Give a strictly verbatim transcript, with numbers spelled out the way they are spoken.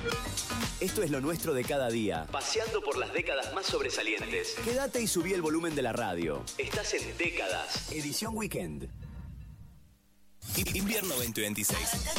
Esto es lo nuestro de cada día, paseando por las décadas más sobresalientes. Quédate y subí el volumen de la radio. Estás en Décadas, edición Weekend. Invierno veinte veintiséis.